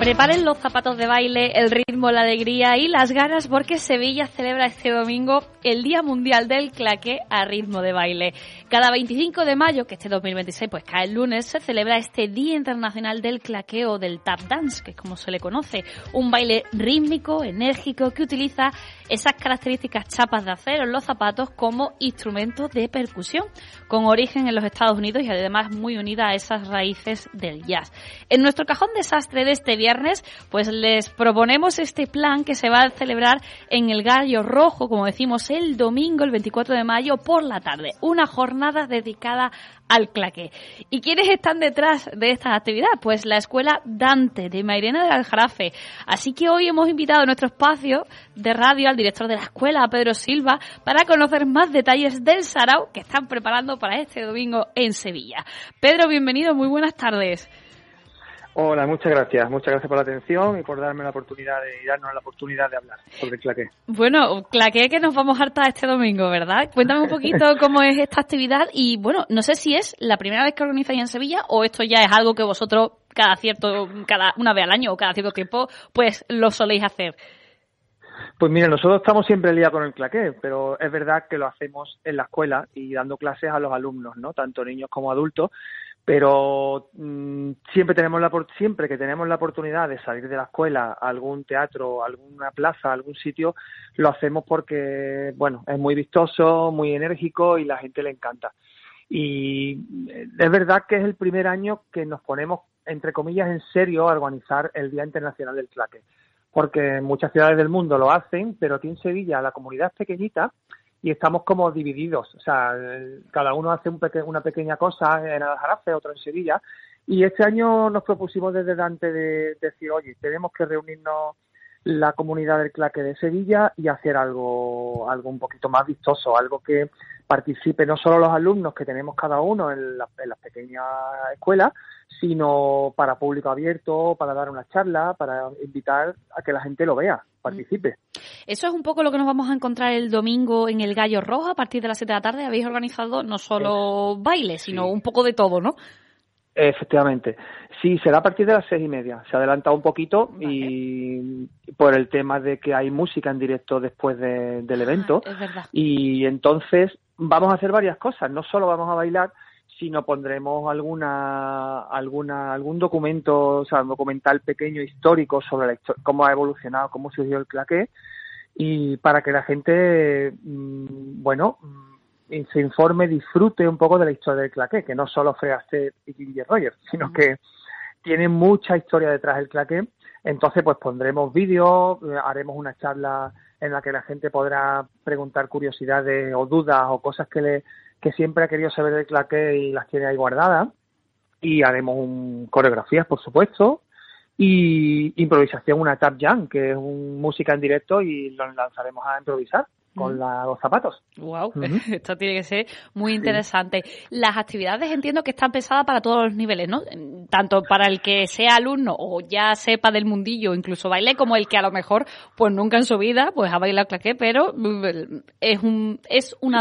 Preparen los zapatos de baile, el ritmo, la alegría y las ganas porque Sevilla celebra este domingo el Día Mundial del Claqué a ritmo de baile. Cada 25 de mayo, que este 2026 pues cae el lunes, se celebra este Día Internacional del Claqué o del Tap Dance, que es como se le conoce. Un baile rítmico, enérgico, que utiliza esas características chapas de acero en los zapatos como instrumento de percusión, con origen en los Estados Unidos y además muy unida a esas raíces del jazz. En nuestro cajón desastre de este viernes, pues les proponemos este plan que se va a celebrar en el Gallo Rojo, como decimos, el domingo, el 24 de mayo, por la tarde. Una jornada dedicada al claqué. ¿Y quiénes están detrás de esta actividad? Pues la Escuela Dante de Mairena del Aljarafe. Así que hoy hemos invitado a nuestro espacio de radio al director de la escuela, a Pedro Silva, para conocer más detalles del sarao que están preparando para este domingo en Sevilla. Pedro, bienvenido, muy buenas tardes. Hola, muchas gracias por la atención y por darnos la oportunidad de hablar sobre el claqué. Bueno, claqué que nos vamos a hartar este domingo, ¿verdad? Cuéntame un poquito cómo es esta actividad y, bueno, no sé si es la primera vez que organizáis en Sevilla o esto ya es algo que vosotros cada una vez al año o cada cierto tiempo, pues lo soléis hacer. Pues mira, nosotros estamos siempre liados con el claqué, pero es verdad que lo hacemos en la escuela y dando clases a los alumnos, ¿no? Tanto niños como adultos. Pero siempre que tenemos la oportunidad de salir de la escuela a algún teatro, alguna plaza, algún sitio, lo hacemos porque, bueno, es muy vistoso, muy enérgico y la gente le encanta. Y es verdad que es el primer año que nos ponemos, entre comillas, en serio a organizar el Día Internacional del Claqué, porque muchas ciudades del mundo lo hacen, pero aquí en Sevilla la comunidad es pequeñita y estamos como divididos, o sea, cada uno hace una pequeña cosa en Aljarafe, otro en Sevilla, y este año nos propusimos desde Dante de decir, oye, tenemos que reunirnos la comunidad del claqué de Sevilla y hacer algo un poquito más vistoso, algo que participe no solo los alumnos que tenemos cada uno en las pequeñas escuelas, sino para público abierto, para dar una charla, para invitar a que la gente lo vea, participe. Eso es un poco lo que nos vamos a encontrar el domingo en el Gallo Rojo a partir de las 7 de la tarde. Habéis organizado no solo baile, sino un poco de todo, ¿no? Efectivamente. Sí, será a partir de las 6:30. Se ha adelantado un poquito y por el tema de que hay música en directo después del evento. Es verdad. Y entonces vamos a hacer varias cosas. No solo vamos a bailar, sino pondremos algún documento, o sea, un documental pequeño histórico sobre cómo ha evolucionado, cómo surgió el claqué, y para que la gente, se informe, disfrute un poco de la historia del claqué, que no solo Fred Astaire y Ginger Rogers, sino que tiene mucha historia detrás del claqué. Entonces, pues pondremos vídeos, haremos una charla en la que la gente podrá preguntar curiosidades o dudas o cosas que siempre ha querido saber del claqué y las tiene ahí guardadas. Y haremos coreografías, por supuesto, y improvisación, una tap jam, que es música en directo y lo lanzaremos a improvisar con los zapatos. Wow, esto tiene que ser muy interesante. Sí. Las actividades entiendo que están pensadas para todos los niveles, ¿no? Tanto para el que sea alumno o ya sepa del mundillo, incluso baile, como el que a lo mejor pues nunca en su vida pues ha bailado claqué, pero es una